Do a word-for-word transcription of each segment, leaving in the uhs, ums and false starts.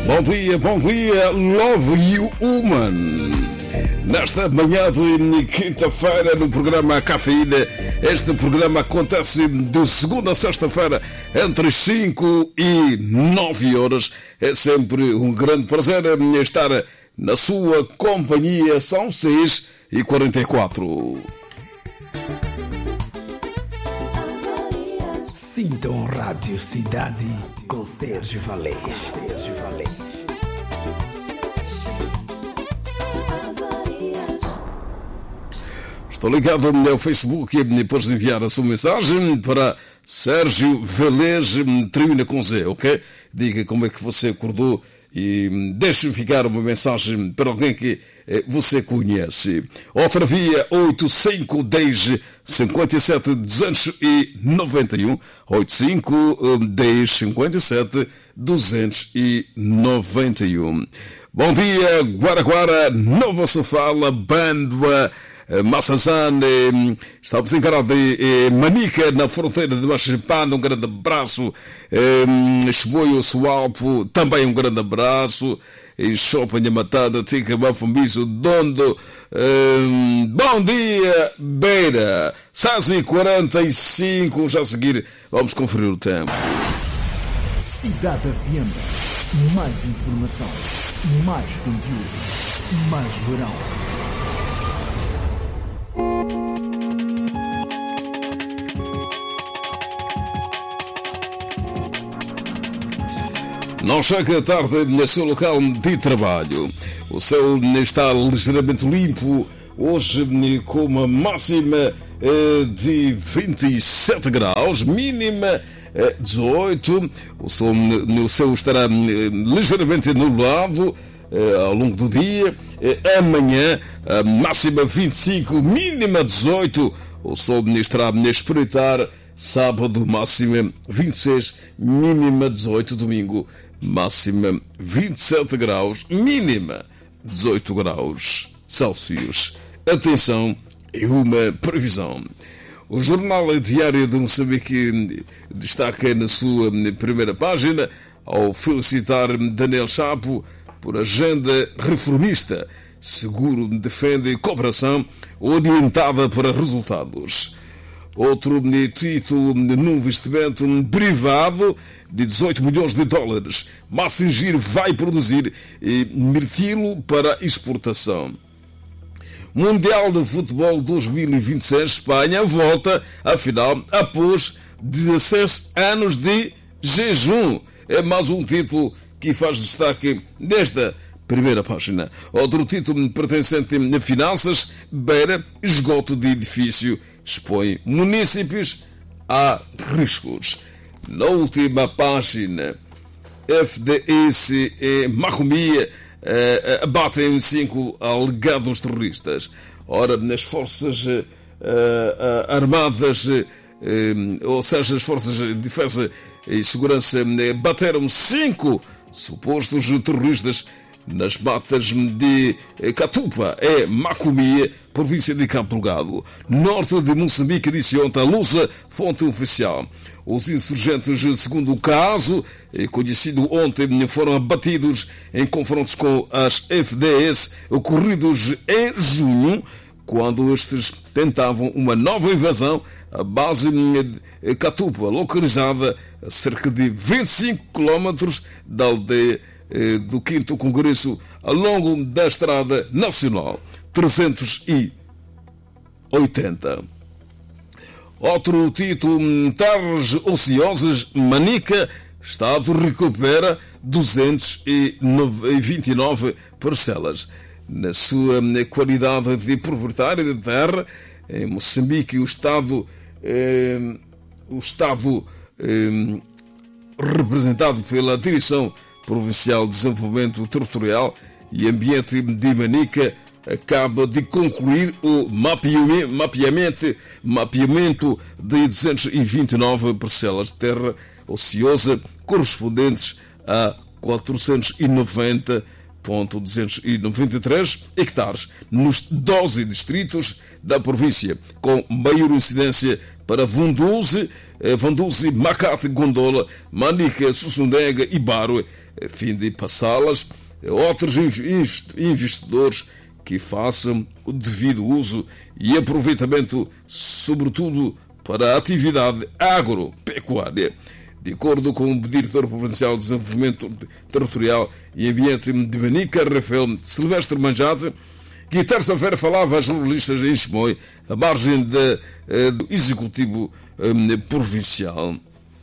Bom dia, bom dia, Love You Woman. Nesta manhã de quinta-feira, no programa Cafeína, este programa acontece de segunda a sexta-feira, entre cinco e nove horas. É sempre um grande prazer estar na sua companhia. São seis e quarenta e quatro. Sintam Rádio Cidade com Sérgio Valente. Sérgio Valente. Estou ligado ao Facebook e depois de enviar a sua mensagem para Sérgio Velez, termina com Z, ok? Diga como é que você acordou e deixe ficar uma mensagem para alguém que você conhece. Outra via, oito cinco um zero cinquenta e sete duzentos e noventa e um, oito cinco um zero cinquenta e sete duzentos e noventa e um. Bom dia, Guaraguara, Nova Sofala, Bandua, Massazane, estamos encarados de Manica, na fronteira de Machipanda. Um grande abraço. Chimoio Sualpo, também um grande abraço. Em Chopanha Matada, Tica Mafambiso, Dondo. Bom dia, Beira. seis e quarenta e cinco. Já a seguir, vamos conferir o tempo. Cidade F M. Mais informação, mais conteúdo, mais verão. Não chega tarde no seu local de trabalho. O céu está ligeiramente limpo, hoje com uma máxima de vinte e sete graus, mínima dezoito. O céu, o céu estará ligeiramente nublado ao longo do dia. Amanhã, a máxima vinte e cinco, mínima dezoito. O sol estará a espreitar. Sábado, máxima vinte e seis, mínima dezoito. Domingo, máxima vinte e sete graus, mínima dezoito graus Celsius. Atenção, é uma previsão. O Jornal Diário de Moçambique destaca na sua primeira página, ao felicitar Daniel Chapo por agenda reformista, seguro defende cooperação orientada para resultados. Outro título num investimento privado de dezoito milhões de dólares. Massingir vai produzir mirtilo para exportação. Mundial de Futebol dois mil e vinte e seis, Espanha volta à final após dezesseis anos de jejum. É mais um título que faz destaque nesta primeira página. Outro título pertencente a finanças, Beira, esgoto de edifício, expõe municípios a riscos. Na última página, F D S e Marromia eh, abatem cinco alegados terroristas. Ora, nas forças eh, eh, armadas, eh, ou seja, as forças de defesa e segurança, eh, bateram cinco supostos terroristas nas matas de Catupa, é Macomia, província de Cabo Delgado, norte de Moçambique, disse ontem a Lusa, fonte oficial. Os insurgentes, segundo o caso, conhecido ontem, foram abatidos em confrontos com as F D S ocorridos em junho, quando estes tentavam uma nova invasão à base de Catupa, localizada a cerca de vinte e cinco quilómetros da aldeia do quinto Congresso, ao longo da Estrada Nacional trezentos e oitenta. Outro título, terras ociosas, Manica, Estado recupera duzentas e vinte e nove parcelas. Na sua qualidade de proprietário de terra, em Moçambique, o Estado, eh, o Estado eh, representado pela Direção Provincial de Desenvolvimento Territorial e Ambiente de Manica acaba de concluir o mapeamento, mapeamento de duzentas e vinte e nove parcelas de terra ociosa correspondentes a quatrocentos e noventa vírgula duzentos e noventa e três hectares nos doze distritos da província, com maior incidência para Vunduze, Vanduzi, Macate, Gondola, Manica, Sussundega e Barue, a fim de passá-las a outros investidores que façam o devido uso e aproveitamento, sobretudo para a atividade agropecuária. De acordo com o diretor provincial de Desenvolvimento Territorial e Ambiente de Manica, Rafael Silvestre Manjate, que terça-feira falava aos jornalistas em Chimoio, à margem de, eh, do Executivo eh, Provincial.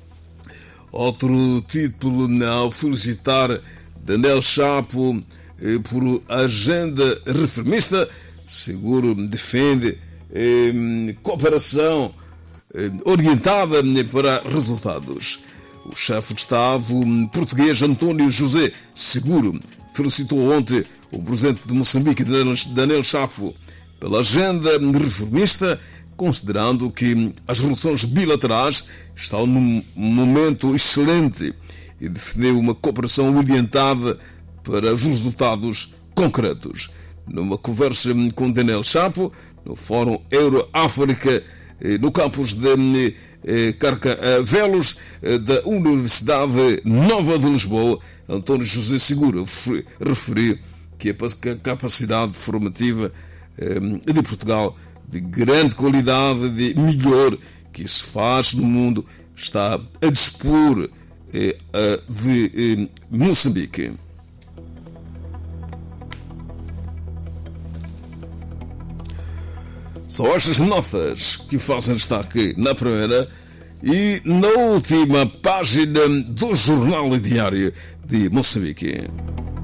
Outro título ao felicitar Daniel Chapo eh, por agenda reformista, seguro defende eh, cooperação eh, orientada para resultados. O chefe de Estado português António José Seguro felicitou ontem o presidente de Moçambique, Daniel Chapo, pela agenda reformista, considerando que as relações bilaterais estão num momento excelente e defendeu uma cooperação orientada para os resultados concretos. Numa conversa com Daniel Chapo, no Fórum Euro-África, no campus de Carcavelos da Universidade Nova de Lisboa, António José Seguro referiu que a capacidade formativa de Portugal, de grande qualidade, de melhor que se faz no mundo, está a dispor de Moçambique. São estas notas que fazem destaque na primeira e na última página do Jornal Diário de Moçambique.